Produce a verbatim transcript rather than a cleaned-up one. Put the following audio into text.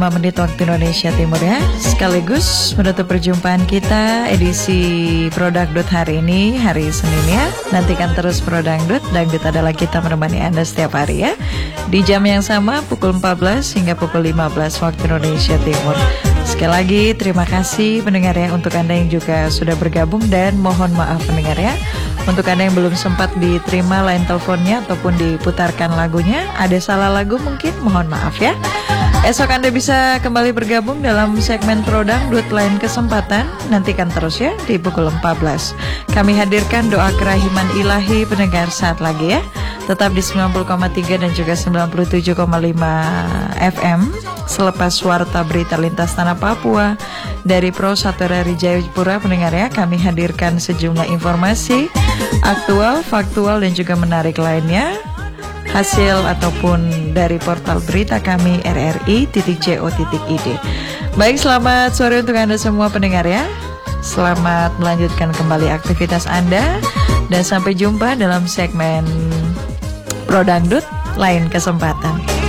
lima menit waktu Indonesia Timur ya. Sekaligus menutup perjumpaan kita edisi Prodangdut hari ini, hari Senin ya. Nantikan terus Prodangdut. Dangdut adalah kita menemani Anda setiap hari ya. Di jam yang sama pukul empat belas hingga pukul lima belas waktu Indonesia Timur. Sekali lagi terima kasih pendengar ya untuk Anda yang juga sudah bergabung, dan mohon maaf pendengar ya untuk Anda yang belum sempat diterima line teleponnya ataupun diputarkan lagunya. Ada salah lagu mungkin, mohon maaf ya. Esok Anda bisa kembali bergabung dalam segmen Prodangdut lain kesempatan. Nantikan terus ya di pukul empat belas. Kami hadirkan doa kerahiman ilahi pendengar saat lagi ya. Tetap di sembilan puluh koma tiga dan juga sembilan puluh tujuh koma lima F M. Selepas warta berita lintas tanah Papua dari Pro satu dari Jayapura pendengar ya, kami hadirkan sejumlah informasi aktual, faktual dan juga menarik lainnya, hasil ataupun dari portal berita kami r r i titik co titik i d. Baik, selamat sore untuk Anda semua pendengar ya. Selamat melanjutkan kembali aktivitas Anda, dan sampai jumpa dalam segmen Prodangdut lain kesempatan.